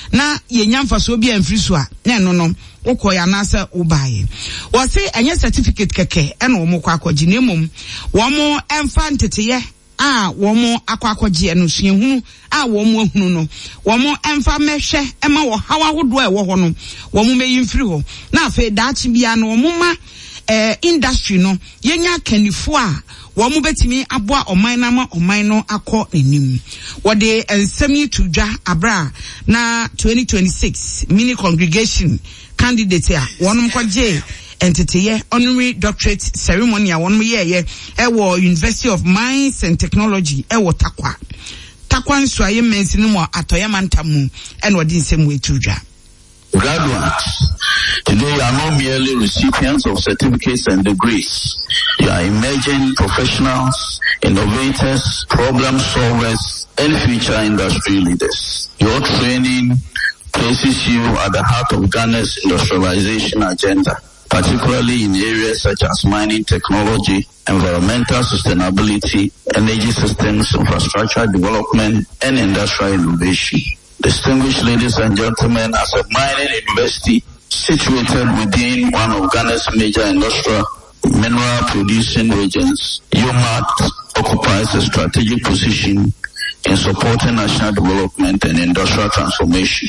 na yenya mfaso bi amfiri so a na no no wokoya na asa ubaye wo se enye certificate keke ena wo mokwa akwaji na mum wo mo emfa nteteye wo mo akwaje no suehunu wo mo ahunu no wo mo emfa mehwe ema wo hawa hodo e wo ho no wo mo meyi mfiri ho na afa daachi bia no wo mo ma industry no yenya kanifo a wo mo betimi aboa oman na ma oman no akọ enim wo de ensemi tudwa abra na 2026 mini congregation candidate a wonum kwaje entity honorary doctorate ceremony a wonum ye ewo University of Mines and Technology ewo takwa nso aye mensi no mo atoya mantamu ene odi nsem we tudwa. Graduates, today you are not merely recipients of certificates and degrees. You are emerging professionals, innovators, problem solvers, and future industry leaders. Your training places you at the heart of Ghana's industrialization agenda, particularly in areas such as mining technology, environmental sustainability, energy systems, infrastructure development, and industrial innovation. Distinguished ladies and gentlemen, as a mining university situated within one of Ghana's major industrial mineral producing regions, UMAT occupies a strategic position in supporting national development and industrial transformation.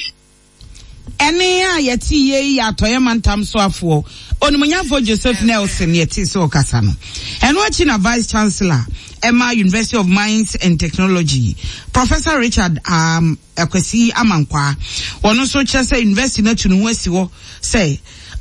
Ene a yeti ye atoye mantam so afo onumunyafo Joseph Nelson yeti so kasa no eno achi na vice chancellor Emma University of Mines and Technology Professor Richard Akwesi Amankwa wono so chese university na tunu wasi wo say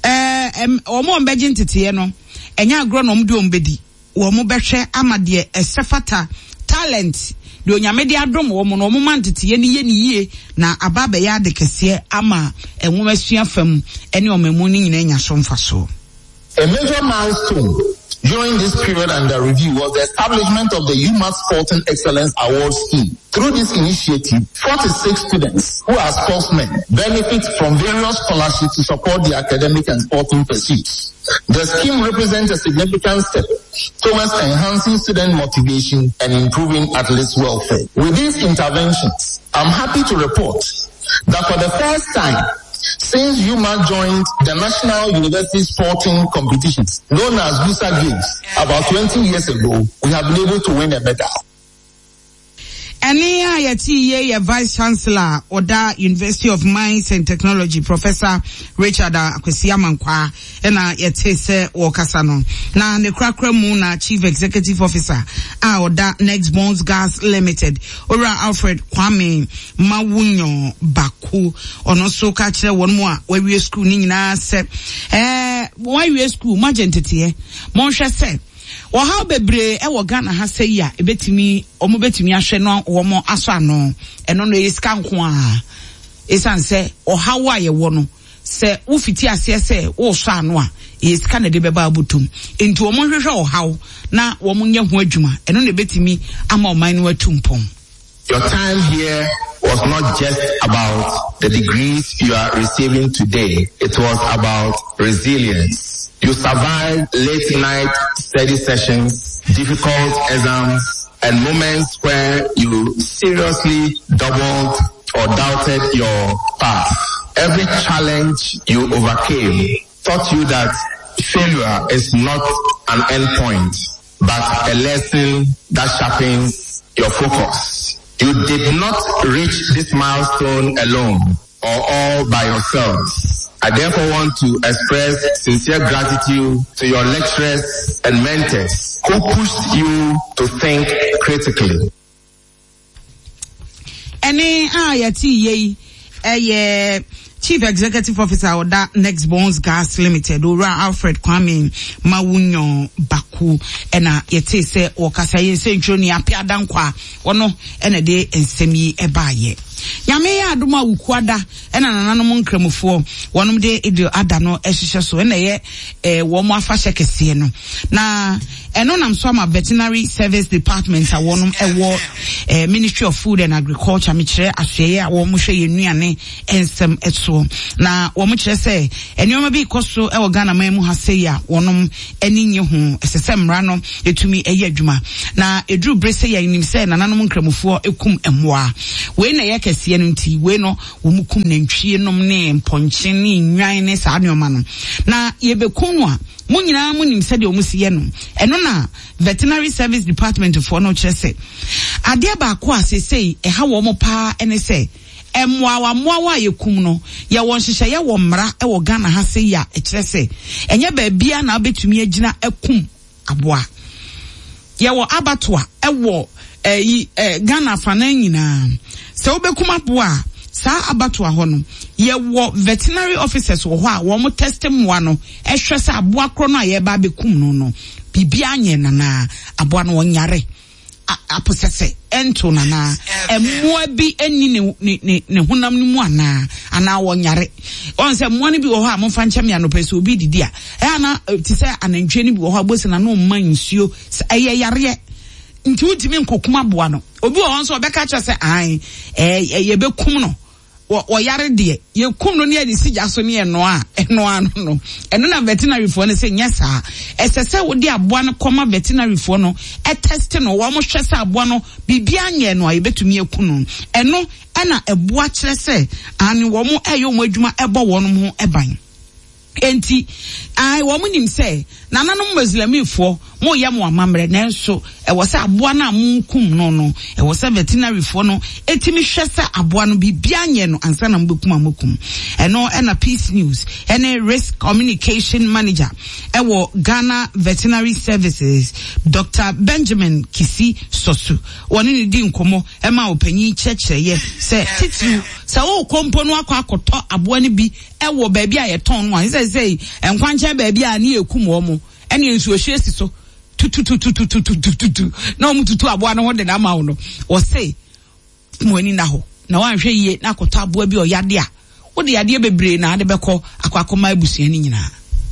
omo mbegin tete no enya agronom de ombedi wo mo behwe amade esefata talent de onyamede adom wo mo no mo mantete ye ni yie na ababa ya de kese ama enwoma sua fam ene omamu ni nyina nya so mfaso. A major milestone during this period under review was the establishment of the UMAT Sporting Excellence Award Scheme. Through this initiative, 46 students who are sportsmen benefit from various scholarships to support their academic and sporting pursuits. The scheme represents a significant step towards enhancing student motivation and improving athletes' welfare. With these interventions, I'm happy to report that for the first time, since UMAT joined the National University Sporting Competitions, known as GUSA Games, about 20 years ago, we have been able to win a medal. Ene a yeti ye Vice Chancellor Oda University of Mines and Technology Professor Richard Akwesi Amankwa ena yeti se wakasa no na ne krakra mu na Chief Executive Officer Oda Next Bonds Gas Limited Ora Alfred Kwame Mawunyo Baku ono so ka kire won mu a wawie school ni nyina se wawie school magentete mo hwe se wo ha bebre e wo Ghana ha se ya ebetimi omo betimi ahwe no wo mo aso ano eno no yeska nko a esanse o ha wa ye wo no se wo fiti ase se wo so ano a yeska na de beba abutum enti wo mo hwehwe o ha na wo mo nya ho adwuma eno no betimi ama o man no atumpom. Your time here was not just about the degrees you are receiving today. It was about resilience. You survived late night study sessions, difficult exams, and moments where you seriously doubled or doubted your path. Every challenge you overcame taught you that failure is not an endpoint, but a lesson that sharpens your focus. You did not reach this milestone alone or all by yourselves. I therefore want to express sincere gratitude to your lecturers and mentors who pushed you to think critically. Ene ayati ye Chief Executive Officer Oda Next Bonds Gas Limited Ora Alfred Kwame Mawunyo Baku ena yete se wakasa yense nchoni apiada nkwa wono ena de ensemi ebaye nyame ya adoma wukwada ena nananom nkramofo wonom de edio ada no ehihye so ena ye wo mo afahye kese no na eno nam so ama veterinary service department a wonom ewo Ministry of Food and Agriculture me kire ahweye a wo mo hwe yenuane ensem etso na wo mo kire se enioma bi koso ewo Ghana mamu ha se ya wonom eni nye ho esesemra no etumi eye adwuma na edru brese ya nim se nananom nkramofo ekum emmoa we na ye kɛseɛ no nti we no wo mu kum nantwie nom ne mponche ne nwan ne saa nneɔma no na yɛbɛkum no a mo nyinaa mo nim sɛ de omu siye no ɛno na veterinary service department for no kyerɛ sɛ adeɛ baako a sesei ɛha wɔ mo paa ɛne sɛ emmoawa yekum no ye won hyehyɛ ye wɔ mmara ɛwɔ Ghana ha sɛ ya ɛkyerɛ sɛ ɛnyɛ baabia na obetumi agina akum aboa ye wɔ abatoa ɛwɔ Ghana fana nyinaa sɛ obekum aboa saa abatoa hɔ no ye wɔ veterinary officers wɔ hɔ a wɔn test mmoa no ɛhwɛ sɛ aboa kro no a ye ba bekum no bibia nye nana aboa no wɔnyare aposese ento nana emmoa bi eni ne honam no mu ana wonyare on se mmoa no bi wo ho a momfa nkyem ya no pese obi didi a ana ti se anantwe no bi wo ho abosi na no mma nsuo eye yare nti utimi nkokuma boa no obi wo ho so obeka kye se an ye bekum no wo yare de ye kum no ne adi sigya so ne eno no na veterinary fo ne se nyesa esese wo de aboa no koma veterinary fo no test no wo mo hwɛ se aboa no bibia nye no aye betumi ekunu eno na eboa kyerɛ se ani wo mo eyo mo adwuma ebo wo no ho eban enti wo mo nim se nananom muslimifo mo yɛ mo amamre nanso ɛwɔ sɛ aboa na munkum no ɛwɔ sɛ veterinary fo no etimi hwɛ sɛ aboa no bibia nye no ansa na mbekum amokum ɛno ɛna Peace News ɛne risk communication manager ɛwɔ Ghana Veterinary Services Dr. Benjamin Kisi Sosu wɔne ne di nkomo ɛma opanyin kyerɛkyerɛyɛ sɛ titiri sɛ wo kompo no akɔtɔ aboa no bi ɛwɔ baabi a yɛtɔn no a sɛ nkwankyɛ baabi a ne ekum wɔ mo ɛne nsuo hye si so tututututututututu na omututu aboa no ho de na ma wo no wo se mo ani na ho na wanhwɛ yie na akɔtɔ aboa bi ɔyade a wo de yade bebree na ade bɛkɔ akɔakɔma abusua ni nyinaa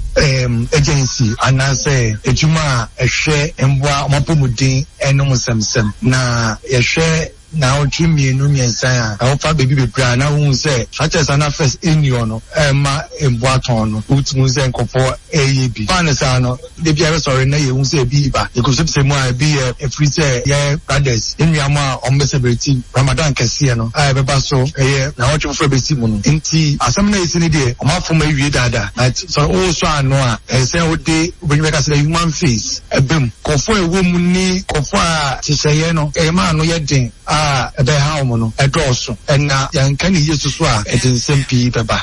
agency anase ejuma ehwe mboa omapomuden enom semsem na yehwe na otwimienu miensan a ofa baby bebra na hu se such na first enyo no ma mboa ton no utmu se nkofo eyebi panesa no de bia sorry na ye hu se bi ba e ko se mu a bi e free se ye brothers enuam a celebrate Ramadan kese no a beba so na otwofo besi mu no enti asem na yesi ne de omafo ma wie dada so o so ano a se o de obinwe ka se human face ebem kofo ewo mu ni kofo a tiseye no ma no ye den ebe ha omono edoso na yanka ni Yesu so a edinsem pi beba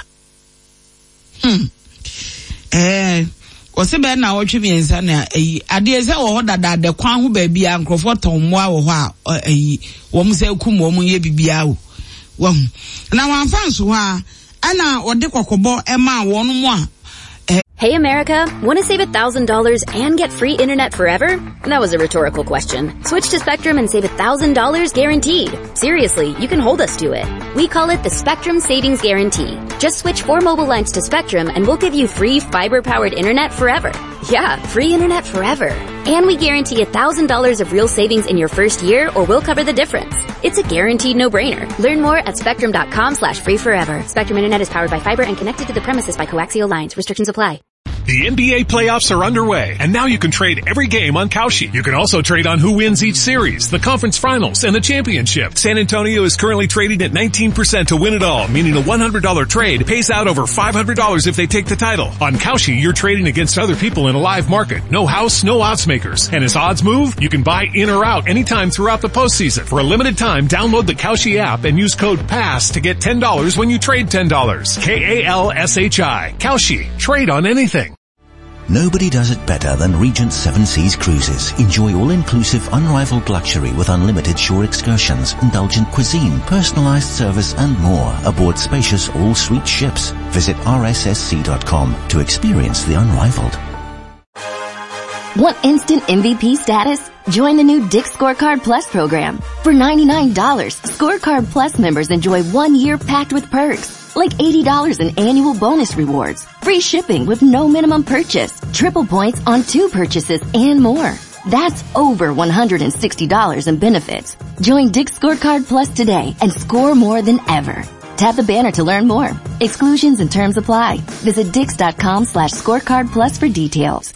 ose be na wotwe miensa na ade se wo ho dada de kwan ho ba bia nkrofo tonmoa wo ho a wo mu se kum wo mu ye bibia wo na wanfa nso ho a ana ode kokobo ema wo no mu a Hey America, want to save $1,000 and get free internet forever? That was a rhetorical question. Switch to Spectrum and save $1,000 guaranteed. Seriously, you can hold us to it. We call it the Spectrum Savings Guarantee. Just switch 4 mobile lines to Spectrum and we'll give you free fiber-powered internet forever. Yeah, free internet forever. And we guarantee $1,000 of real savings in your first year or we'll cover the difference. It's a guaranteed no-brainer. Learn more at spectrum.com/free forever. Spectrum Internet is powered by fiber and connected to the premises by coaxial lines. Restrictions apply. The NBA playoffs are underway, and now you can trade every game on Kalshi. You can also trade on who wins each series, the conference finals, and the championship. San Antonio is currently trading at 19% to win it all, meaning a $100 trade pays out over $500 if they take the title. On Kalshi, you're trading against other people in a live market. No house, no odds makers. And as odds move, you can buy in or out anytime throughout the postseason. For a limited time, download the Kalshi app and use code PASS to get $10 when you trade $10. Kalshi. Kalshi. Trade on anything. Nobody does it better than Regent Seven Seas Cruises. Enjoy all-inclusive, unrivaled luxury with unlimited shore excursions, indulgent cuisine, personalized service and more aboard spacious all-suite ships. Visit rssc.com to experience the unrivaled. Want instant MVP status? Join the new Dick's Scorecard Plus program. For $99, Scorecard Plus members enjoy 1 year packed with perks. Like $80 in annual bonus rewards, free shipping with no minimum purchase, triple points on 2 purchases, and more. That's over $160 in benefits. Join Dick's Scorecard Plus today and score more than ever. Tap the banner to learn more. Exclusions and terms apply. Visit Dix.com/scorecard plus for details.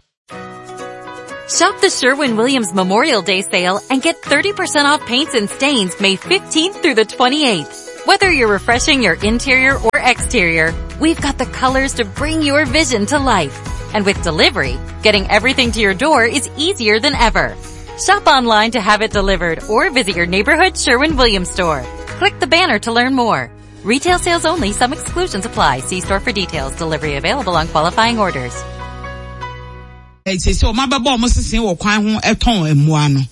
Shop the Sherwin-Williams Memorial Day sale and get 30% off paints and stains May 15th through the 28th. Whether you're refreshing your interior or exterior, we've got the colors to bring your vision to life. And with delivery, getting everything to your door is easier than ever. Shop online to have it delivered or visit your neighborhood Sherwin-Williams store. Click the banner to learn more. Retail sales only. Some exclusions apply. See store for details. Delivery available on qualifying orders. So my babo must say or kwan ho eton emua no.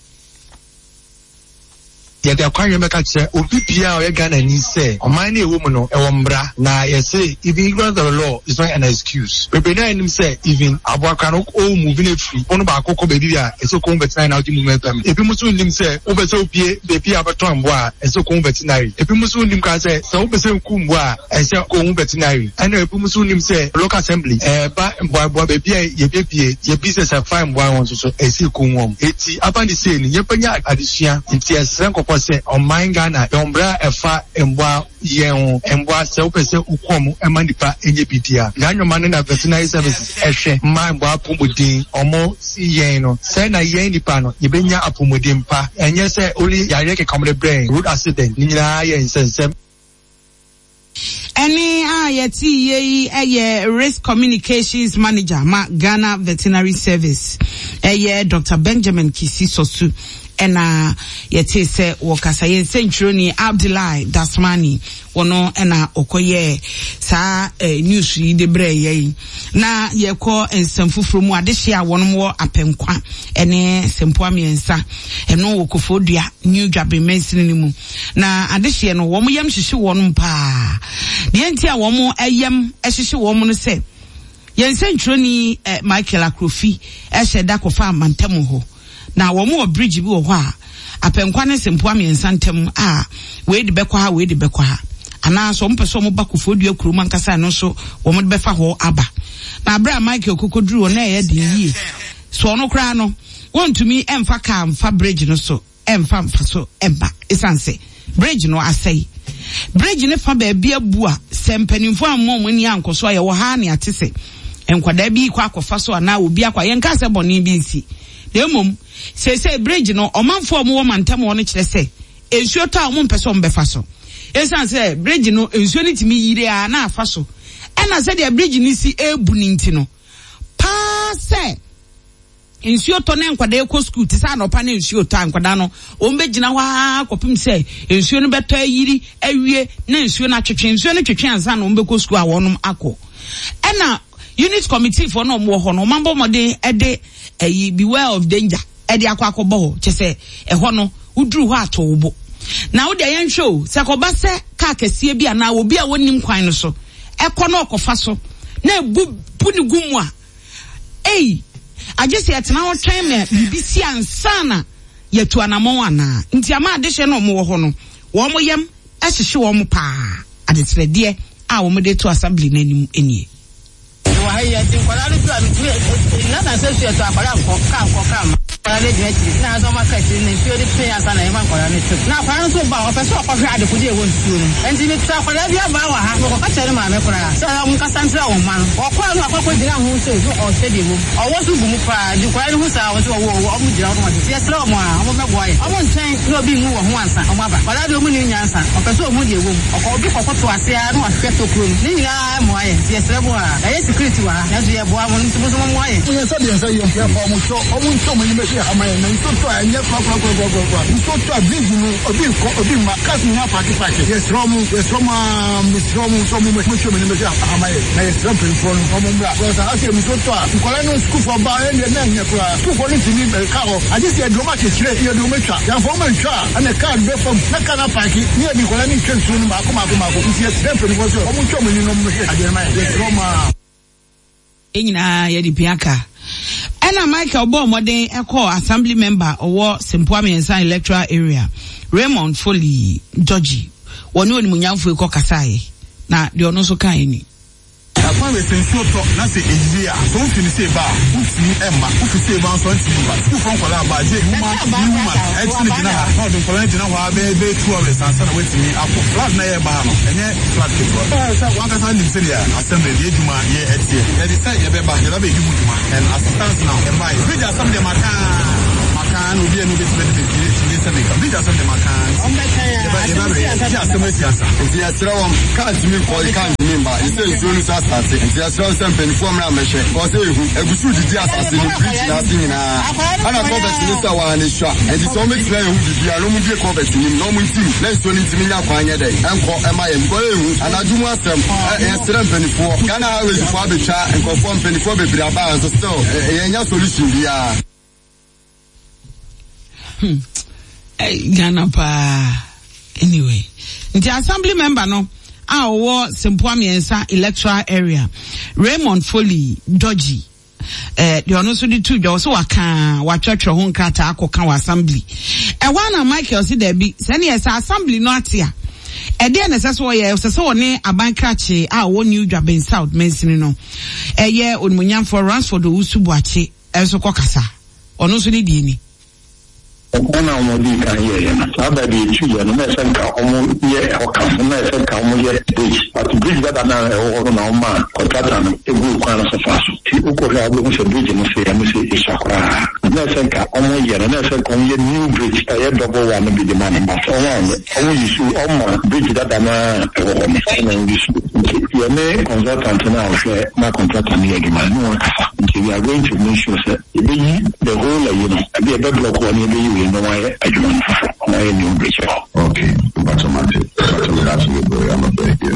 Yeah, the aquarium catcher, Opia or Ghana ni say, or my new woman or Ewombra, na ye say, even ignorance of the law is not an excuse. But when him say, even Abuakano, oh, moving free, one about Coco Bedia, and so convert 9 out in momentum. If you must him say, over so Pia, the Pia Batomboa, and so convertinary. If you must him can say, so Beso Kumboa, and so convertinary. And if you must him say, local assembly, but Boabia, ye business a fine one, so a silkum home. It's upon the scene, Yapanya addition, it's a sanko. On my Ghana, Dombra, a fa, and wa, yen, and wa, self, ukomu, and manipa, and yepitia. Gano man and veterinary services, eshe, my wa pumudin, or more, yeno, send a yen pano, yebenya apumudin pa, and yes, only Yarek common brain, root accident, Nina, and sensem. Any yeti risk communications manager ma Ghana Veterinary Service Dr. Benjamin Kisi Sosu ena yeti se wakasa yen century Abdullahi Dasmani wono ena okoye sa news yi de bre yi na yeko ensamfufuro mu adehia wono mo apenkwa ene sempo amiensa eno wokofodua new dwabe mensin ni mu na adehia no wo mo yam hihye wono pa de enti a wo mo ayam ehihye wo mo no se yen century Michael Akrofi eheda kofa mantam ho na wo mo bridge bi wo ho a apenkwa ne sempo amiensa ntam a we de bekwa ha ana so mpeso mo bakofodua kuruma nkasa no so wo mo de befa ho aba na bra Michael kokoduru na ye de yi so no kra no wontumi emfa ka mfa bridge no so emfa so eba esanse bridge no asai bridge ne fa ba bia bu a sempanimfo ammo ni ankoso aye wo ha ne atese enkwada bi kwa akofa so ana obi akwa ye nka se boni bi nsi demom se bridge no omanfo omo wo mantam wo no kire se ensuo ta omo mpeso mbefa so esan se bridge no ensuo ni timi yire a na afa so ena se de bridge ni si ebu ni nti no pa se ensuo to na nkwada ekọ school ti sa no pa na ensuo to nkwada no o mbegina wa kopim se ensuo no beto ayiri awie na ensuo na twetwe ensuo no twetwe ansa no mbekọ school a wonum akọ ena unit committee for no mo ho no mambo mode ede beware of danger ede akwakobo ho chese ho no uduru ho atowo na wo de yen show se ko ba se ka kese bi ana obi a wonim kwan no so ekọ no okofa so na bu ni gumu a agese atena wo twen me bibisi ansana yetu anamon ana nti ama adehye no mo ho no wo mo yam ehye wo mo pa adetrede a wo mo de to assembly nanim enie wa haye tin kwala ni na na se se to akwala nko kam kwala le je na so ma ka ti ni fi odi pe asa na e man kwala ni tu na kwala so ba o pe so ko hwe ade ko je won tu ni enti ni tra kwala bia ba wa ha ko ka chere ma me kwala so mu ka santra wo man o kwala no akoko dina ho so o se de mu o wo su bu mu pa di kwala ni hu sa wo so wo o mu dina ko ma ti se tra mo a o mo be boy o mo nten no bi mu wo ho ansa o ma ba kwala de mu ni nya ansa o pe so mu de wo o ko bi ko to ase a no ahwe to krom ni nya mo aye ti se bo a e security wa ya je bo a mo nti mo so mo aye mo so de se yo ya fa mo so mo ni me amaye na nso to anye kwa nso to bridge no obi ma kas ni ha party yes romu so mo so me me amaye na yes rom phone mo mbra so sa ase nso to nkola no school for ba e na nya kura school for ni timi ka ho aje se do ma kire ye do metwa ya fo ma ntwa ana card be fam na kana party ni e bi kola ni twa nso no ma ko yes rom phone so mo ntwa mo ni no mo aje ma yes roma enyina ye di piaka ena Michael Bo modern eko assembly member owo Sempoame Ensan electoral area Raymond Foley Georgie woni onimunyamfo eko kasaye na de ono so kan ni akwa we senso to na se ejia so fini se ba ufini emma ufise ba so ntini ba ufon kola ba je huma etini dina ha no don kola dina ho be 2 hours ansa na wetini akọ flat na ye ba no enye flat ke so wan ka san nim ya assembly ye juma ye etie ye dey say ye be ba ye ba be juma and assistance now e ba we just assembly maka makan obi enu be tibet be tiri se make bi just the makan nti asrawam kan timi ko kan timi ba ise nsuo nusa asase nti asrawam se mpenifo mra mehwe ko se ehu egusu didi asase ni preach na ase nyina ana ko betini sa wa ne hwa nti so me tira ehu didi alo mu bi ko betini no mu ntim na nsuo ni ntimi nya kwa anya dai enko ema ye mko ehu anajumu asem esra mpenifo kana awe fo abetwa enkofo mpenifo bebira ba so still yenya solution bia Ghana pa anyway nti assembly member no wo Sempua Miensa electoral area Raymond Foley Dodgy the ono so di tu jo so waka watwatwe ho nkata akoka wa assembly wana Michael si there bi se ne yesa assembly no atia ede na se so ye se so ne abankrache wo New Dwaben South mensini no eye onmunyam for Ransford Usubuache eso kokasa ono so di ni Ona omodi kan ye na sada bi chu ye no se nka omo ye okafu na se nka omo ye bridge but bridge that na o na o ma contractor no egu kwa na so faso ti uko ya bu se bridge mo se ya mo se isakra na se nka omo ye na se nka omo ye new bridge ta ye double one bi de man ba so one omo yisu omo bridge that na o mo se na yisu ye me contractor na o se na contractor ni ye de man no kafa we are going to make sure that the whole you know be a block one you know why I new bridge. Okay, that's I'm a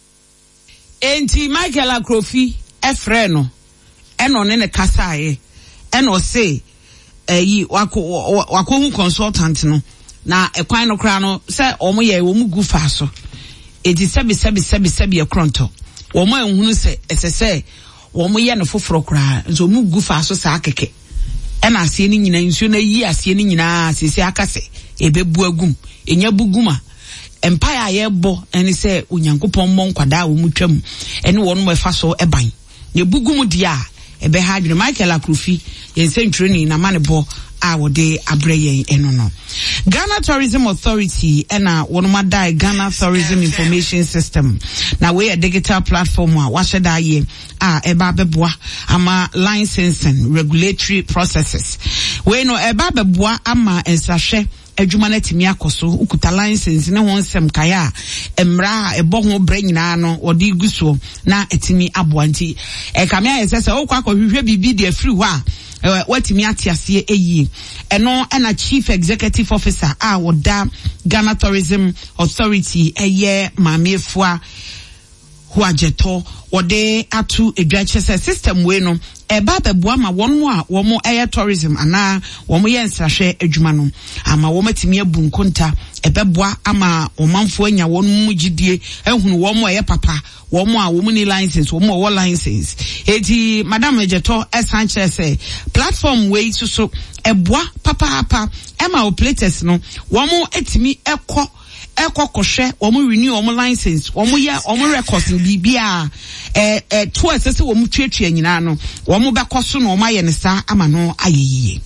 Enti Michael Akrofi Efreno eno ne kasaye eno say yi wako consultant no na ekwan no kra no say omo ye wo mu gu fa so edi sebi e kronto omo ehunu say esese womo ye no foforo kra nso mu gu fa so sa akeke ena asie ni nyina nsuo na yi asie ni nyina sisi akase ebebu agum enya buguma empire ye bo eni se onyankopon mo nkwada wo mutwam eni wonu mo fa so eban ne bugum dia ebe ha dwene Michael Akrofi yense ntwreni na mane bo a wode abreye eno no Ghana Tourism Authority ena wonuma dai Ghana Tourism Information System na we a digital platform a washeda ye a eba beboa ama licensing regulatory processes we no eba beboa ama ensahwe adwuma na timi akoso ukuta license ne ho nsem kaya emra ebo ho bra nyina no wode iguso na etimi aboanti kamia yesese okwa akohwehwe bibi de afiri ho a watimi atiase eyi eno na Chief Executive Officer woda Ghana Tourism Authority eye mamefua huajeto wode atu edwachese system we no eba beboa ma wonu a womo eye tourism ana womo ye nsrahwe adwuma no ama womatimi abu nkonta ebeboa ama omanfo anya wonu mugidie ehunu womo eye papa womo a womo ni license womo wo license eti madam ejeto esanche say platform we so eboa papa ema operators no womo etimi ekokoshe womo renew womo license womo ya womo records bibia to asese womo twetwe nyina no womo bekoso no womo aye ne sa ama no ayeye.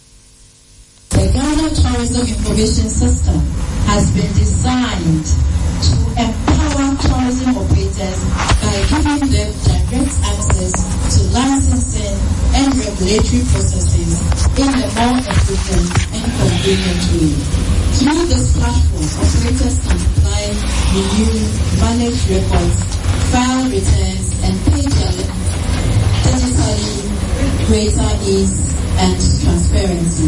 The Ghana Tourism Information System has been designed to empower tourism operators by giving them direct access to licensing and regulatory processes in a more efficient and convenient way. Through this platform, operators can apply, renew, manage records, file returns, and pay their digitally, greater ease and transparency.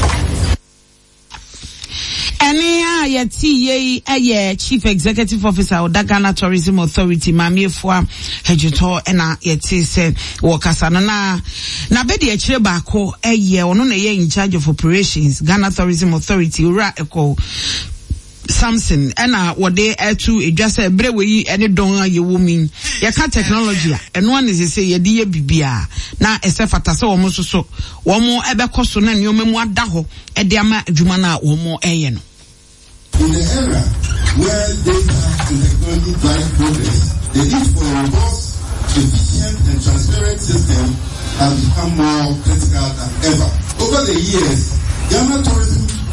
Yeti Chief Executive Officer of the Ghana Tourism Authority Mamiefua Hejuto ena yeti se wakasana na bedi echire bako ono na ye in charge of operations Ghana Tourism Authority ura eko Samson ena wode etu edwase brewe yi ene don ye womin ye ka technology eno an is say ye de ye bibia na esefata se wo soso wo mo ebekoso na ne omemu adaho e de ama adwuma na wo mo eye no. In the era where data and technology drive progress, the need for a robust, efficient and transparent system has become more critical than ever. Over the years, Ghana Tourism